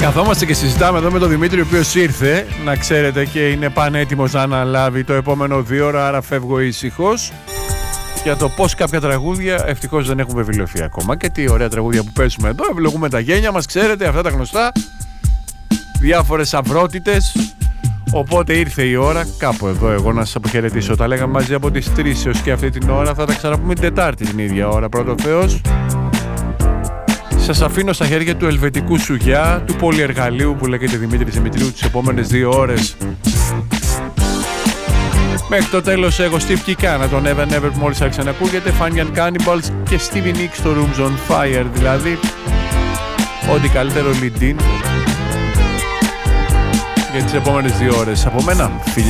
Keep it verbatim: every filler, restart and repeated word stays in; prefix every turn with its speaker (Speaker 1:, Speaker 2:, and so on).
Speaker 1: Καθόμαστε και συζητάμε εδώ με τον Δημήτρη, ο οποίος ήρθε, να ξέρετε, και είναι πανέτοιμος να αναλάβει το επόμενο δύο ώρα, άρα φεύγω ήσυχος. Για το πώς κάποια τραγούδια ευτυχώς δεν έχουν βεβαιωθεί ακόμα και τι ωραία τραγούδια που παίζουμε εδώ. Ευλογούμε τα γένια μας, ξέρετε, αυτά τα γνωστά. Διάφορες αυρότητες. Οπότε ήρθε η ώρα κάπου εδώ εγώ να σας αποχαιρετήσω. Τα λέγαμε μαζί από τις τρεις έως και αυτή την ώρα. Θα τα ξαναπούμε την Τετάρτη την ίδια ώρα, πρώτο Θεός. Σας αφήνω στα χέρια του ελβετικού σουγιά, του πολυεργαλείου που λέγεται Δημήτρης Δημητρίου τις επόμενες δύο ώρες. Μέχρι το τέλος εγώ Steve Kikana, τον Never Never που μόλις άρχισε να ακούγεται, Fanian Cannibals και Stevie Nicks στο Rooms on Fire, δηλαδή ό,τι καλύτερο lead-in για τις επόμενες δύο ώρες. Από μένα, φιλιά.